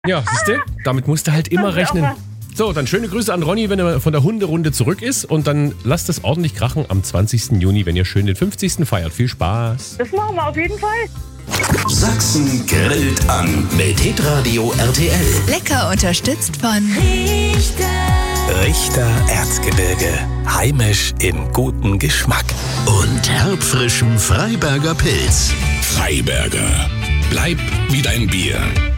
Ja, siehst du? Damit musst du halt immer rechnen. So, dann schöne Grüße an Ronny, wenn er von der Hunderunde zurück ist. Und dann lasst es ordentlich krachen am 20. Juni, wenn ihr schön den 50. feiert. Viel Spaß. Das machen wir auf jeden Fall. Sachsen grillt an mit Hitradio RTL. Lecker unterstützt von Richter Erzgebirge. Heimisch in gutem Geschmack. Und herbfrischem Freiberger Pilz. Freiberger. Bleib wie dein Bier.